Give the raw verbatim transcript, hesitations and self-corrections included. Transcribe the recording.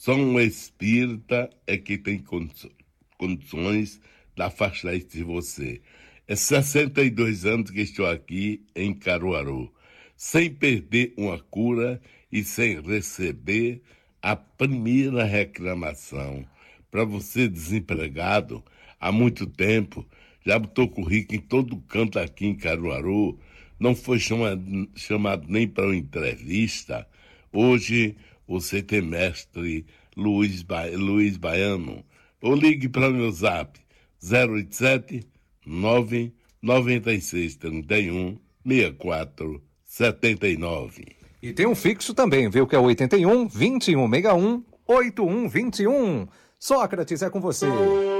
Só um espírita é que tem condições de afastar isso de você. É sessenta e dois anos que estou aqui em Caruaru, sem perder uma cura e sem receber a primeira reclamação. Para você desempregado há muito tempo, já botou currículo em todo canto aqui em Caruaru, não foi chamado, chamado nem para uma entrevista. Hoje você tem mestre Luiz, ba... Luiz Baiano. Ou ligue para o meu zap zero oito sete nove nove seis três um seis quatro sete nove. E tem um fixo também, viu? Que é oitenta e um, vinte e um, sessenta e um, oitenta e um, vinte e um. Sócrates, é com você.